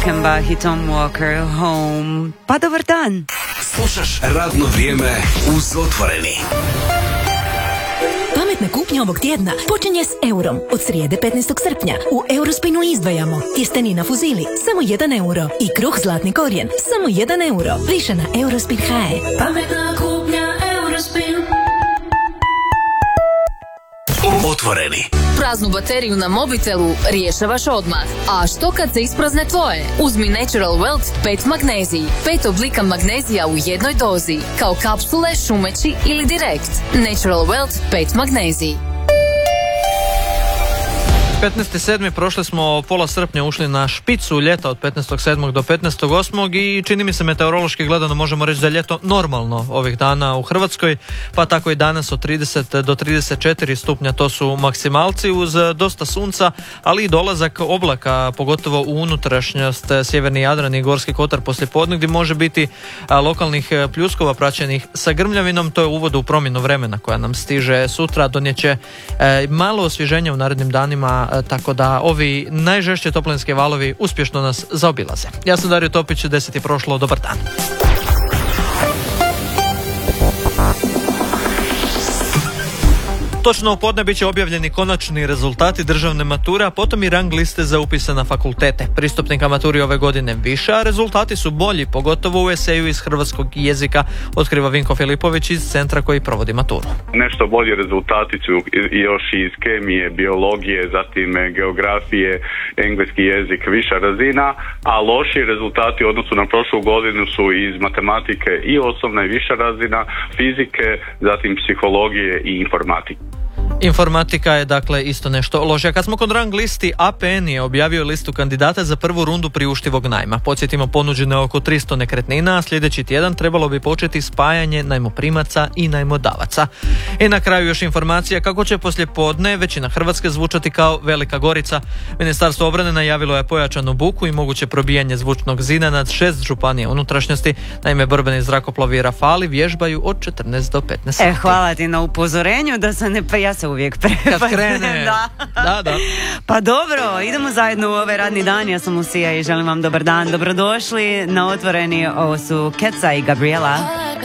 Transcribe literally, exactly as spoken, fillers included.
Kemba i Tom Walker, Home. Pa dobar dan. Slušaš radno vrijeme uz Otvoreni. Pametna kupnja ovog tjedna počinje s eurom. Od srijede petnaestog srpnja u Eurospinu izdvajamo tjestenina fuzili, samo jedan euro. I kruh zlatni korijen, samo jedan euro. Više na eurospin punto ha e. Pametna kupnja Eurospin. Otvoreni. Praznu bateriju na mobitelu rješavaš odmah. A što kad se isprazne tvoje? Uzmi Natural Wealth pet magnezij. Pet oblika magnezija u jednoj dozi. Kao kapsule, šumeći ili direkt. Natural Wealth pet magnezij. petnaesti sedmi prošli smo pola srpnja ušli na špicu ljeta od petnaestog sedmog do petnaestog osmog i čini mi se meteorološki gledano možemo reći da je ljeto normalno ovih dana u Hrvatskoj, pa tako i danas od trideset do trideset četiri stupnja to su maksimalci uz dosta sunca, ali i dolazak oblaka, pogotovo u unutrašnjost sjeverni Jadran i Gorski kotar poslije podne gdje može biti lokalnih pljuskova praćenih sa grmljavinom. To je uvod u promjenu vremena koja nam stiže sutra, donijeće malo osvježenja u narednim danima, tako da ovi najžešće toplinske valovi uspješno nas zaobilaze. Ja sam Dario Topić, deset je prošlo, dobar dan. Točno u podne bit će objavljeni konačni rezultati državne mature, a potom i rang liste za upise na fakultete. Pristupnika maturi ove godine više, a rezultati su bolji, pogotovo u eseju iz hrvatskog jezika, otkriva Vinko Filipović iz centra koji provodi maturu. Nešto bolji rezultati su još iz kemije, biologije, zatim geografije, engleski jezik, viša razina, a loši rezultati u odnosu na prošlu godinu su iz matematike i osnovna i viša razina, fizike, zatim psihologije i informatike. Informatika je dakle isto nešto loše. Kad smo kod rang listi, A P N je objavio listu kandidata za prvu rundu priuštivog najma. Podsjetimo, ponuđeno je oko tristo nekretnina, a sljedeći tjedan trebalo bi početi spajanje najmoprimaca i najmodavaca. I na kraju još informacija kako će poslije podne većina Hrvatske zvučati kao Velika Gorica. Ministarstvo obrane najavilo je pojačanu buku i moguće probijanje zvučnog zida nad šest županija unutrašnjosti. Naime, borbeni zrakoplovi Rafali vježbaju od četrnaest do petnaest sati. E, hvala ti na upozorenju da se ne, pa ja se uvijek prepadnem. Kad krene. Da. da, da. Pa dobro, idemo zajedno u ovaj radni dan. Ja sam Usija i želim vam dobar dan. Dobrodošli na Otvoreni. Ovo su Keca i Gabriela.